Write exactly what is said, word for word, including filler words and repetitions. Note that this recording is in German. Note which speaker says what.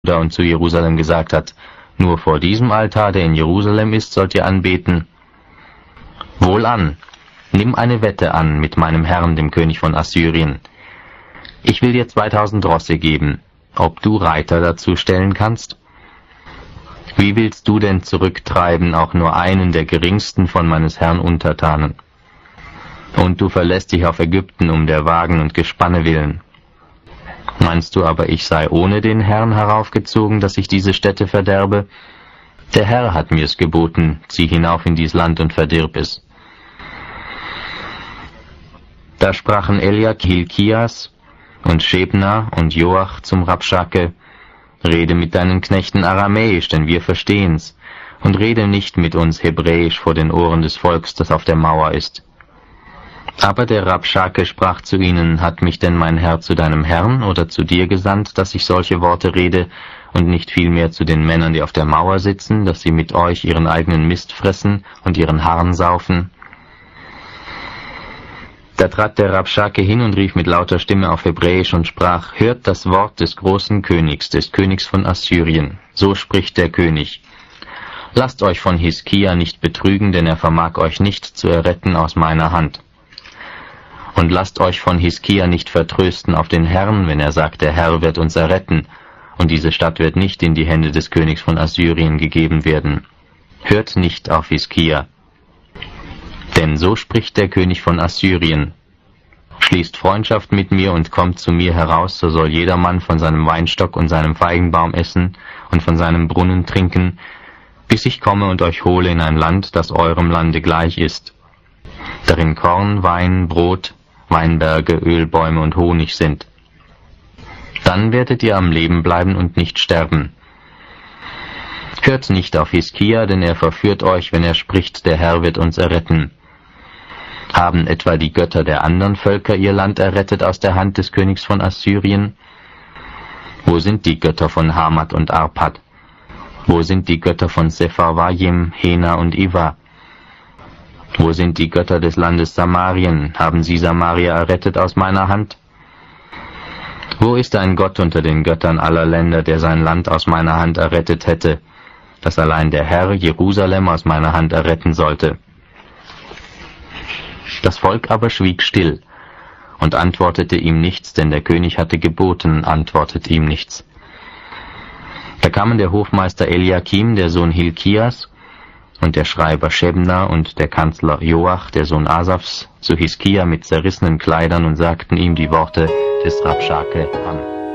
Speaker 1: und zu Jerusalem gesagt hat, nur vor diesem Altar, der in Jerusalem ist, sollt ihr anbeten. Wohlan, nimm eine Wette an mit meinem Herrn, dem König von Assyrien. Ich will dir zweitausend Rosse geben, ob du Reiter dazu stellen kannst. Wie willst du denn zurücktreiben auch nur einen der geringsten von meines Herrn Untertanen? Und du verlässt dich auf Ägypten um der Wagen und Gespanne willen. Meinst du aber, ich sei ohne den Herrn heraufgezogen, dass ich diese Städte verderbe? Der Herr hat mir's geboten, zieh hinauf in dies Land und verdirb es. Da sprachen Eliak, Hilkias und Schebna und Joach zum Rabschake, rede mit deinen Knechten aramäisch, denn wir verstehen's, und rede nicht mit uns hebräisch vor den Ohren des Volks, das auf der Mauer ist. Aber der Rabschake sprach zu ihnen, hat mich denn mein Herr zu deinem Herrn oder zu dir gesandt, dass ich solche Worte rede, und nicht vielmehr zu den Männern, die auf der Mauer sitzen, dass sie mit euch ihren eigenen Mist fressen und ihren Harn saufen? Da trat der Rabschake hin und rief mit lauter Stimme auf Hebräisch und sprach, hört das Wort des großen Königs, des Königs von Assyrien. So spricht der König. Lasst euch von Hiskia nicht betrügen, denn er vermag euch nicht zu erretten aus meiner Hand. Und lasst euch von Hiskia nicht vertrösten auf den Herrn, wenn er sagt, der Herr wird uns erretten, und diese Stadt wird nicht in die Hände des Königs von Assyrien gegeben werden. Hört nicht auf Hiskia. Denn so spricht der König von Assyrien. Schließt Freundschaft mit mir und kommt zu mir heraus, so soll jedermann von seinem Weinstock und seinem Feigenbaum essen und von seinem Brunnen trinken, bis ich komme und euch hole in ein Land, das eurem Lande gleich ist, darin Korn, Wein, Brot, Weinberge, Ölbäume und Honig sind. Dann werdet ihr am Leben bleiben und nicht sterben. Hört nicht auf Hiskia, denn er verführt euch, wenn er spricht, der Herr wird uns erretten. Haben etwa die Götter der anderen Völker ihr Land errettet aus der Hand des Königs von Assyrien? Wo sind die Götter von Hamat und Arpad? Wo sind die Götter von Sepharvaim, Hena und Iva? Wo sind die Götter des Landes Samarien? Haben sie Samaria errettet aus meiner Hand? Wo ist ein Gott unter den Göttern aller Länder, der sein Land aus meiner Hand errettet hätte, dass allein der Herr Jerusalem aus meiner Hand erretten sollte? Das Volk aber schwieg still und antwortete ihm nichts, denn der König hatte geboten, antwortet ihm nichts. Da kamen der Hofmeister Eliakim, der Sohn Hilkias, und der Schreiber Schebna und der Kanzler Joach, der Sohn Asafs, zu Hiskia mit zerrissenen Kleidern und sagten ihm die Worte des Rabschake an.